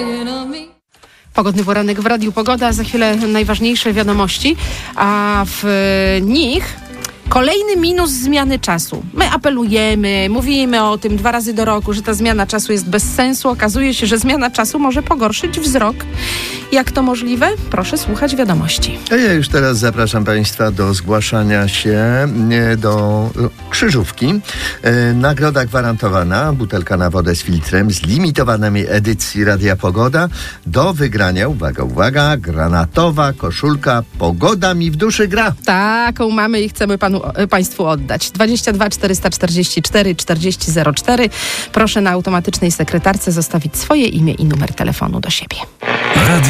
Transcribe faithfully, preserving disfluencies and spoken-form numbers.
Pogodny poranek w Radiu Pogoda, za chwilę najważniejsze wiadomości, a w nich kolejny minus zmiany czasu. My apelujemy, mówimy o tym dwa razy do roku, że ta zmiana czasu jest bez sensu. Okazuje się, że zmiana czasu może pogorszyć wzrok. Jak to możliwe? Proszę słuchać wiadomości. A ja już teraz zapraszam Państwa do zgłaszania się do krzyżówki. Nagroda gwarantowana, butelka na wodę z filtrem z limitowanej edycji Radia Pogoda. Do wygrania, uwaga, uwaga, granatowa koszulka Pogoda mi w duszy gra. Taką mamy i chcemy panu, Państwu oddać. dwadzieścia dwa czterysta czterdzieści cztery czterdzieści zero cztery. Proszę na automatycznej sekretarce zostawić swoje imię i numer telefonu do siebie. Radio